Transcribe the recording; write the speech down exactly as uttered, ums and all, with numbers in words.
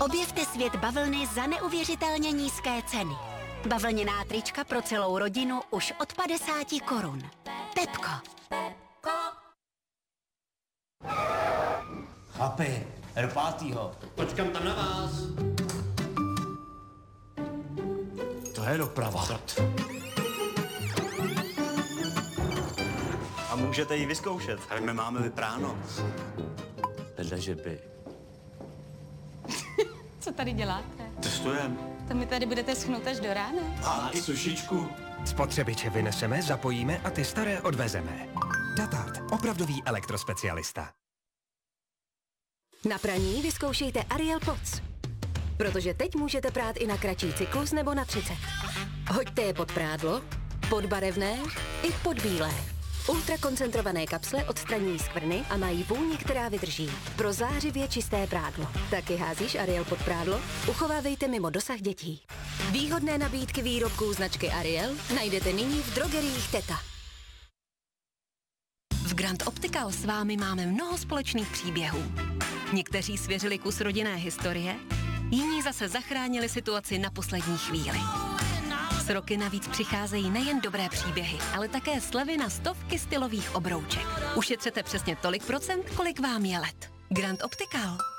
Objevte svět bavlny za neuvěřitelně nízké ceny. Bavlněná trička pro celou rodinu už od padesáti korun. Pepko. Chlapi, do pátýho. Počkám tam na vás. To je doprava. A můžete ji vyzkoušet, ale my máme vypráno. Vedle že by. Co tady děláte? Testujem. To mi tady budete schnout až do rána? Máš sušičku? Spotřebiče vyneseme, zapojíme a ty staré odvezeme. Datart, opravdový elektrospecialista. Na praní vyzkoušejte Ariel Pods. Protože teď můžete prát i na kratší cyklus nebo na třicet. Hoďte je pod prádlo, pod barevné i pod bílé. Ultrakoncentrované kapsle odstraňují skvrny a mají vůni, která vydrží. Pro zářivě čisté prádlo. Taky házíš Ariel pod prádlo? Uchovávejte mimo dosah dětí. Výhodné nabídky výrobků značky Ariel najdete nyní v drogeriích Teta. V Grand Optical s vámi máme mnoho společných příběhů. Někteří svěřili kus rodinné historie, jiní zase zachránili situaci na poslední chvíli. S roky navíc přicházejí nejen dobré příběhy, ale také slevy na stovky stylových obrouček. Ušetřete přesně tolik procent, kolik vám je let. Grand Optical.